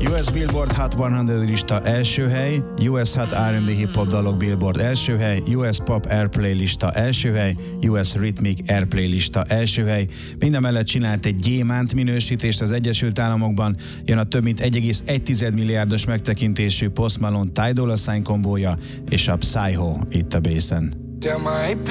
US Billboard Hot 100 lista első hely, US Hot R&B Hip Hop dalok Billboard első hely, US Pop Airplay lista első hely, US Rhythmic Airplay lista első hely. Mindemellett csinált egy gyémánt minősítést az Egyesült Államokban, jön a több mint 1,1 milliárdos megtekintésű Post Malone Ty Dolla Sign kombója és a Psycho itt a Baszen. Tell my AP